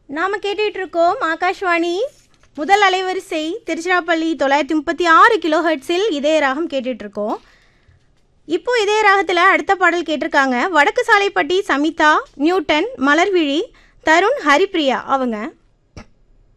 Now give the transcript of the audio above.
நாம் கேட்டுட்டு இருக்கோம் ஆகாஷ்வாணி முதல் அலைவரிசை திருச்சிராப்பள்ளி 936 கிலோ ஹெர்ட்ஸில் இதய ராகம் கேட்டுட்ருக்கோம். இப்போ இதய ராகத்தில் அடுத்த பாடல் கேட்டிருக்காங்க வடக்கு சாலைப்பட்டி சமிதா, நியூட்டன், மலர்விழி, தருண், ஹரிப்ரியா அவங்க.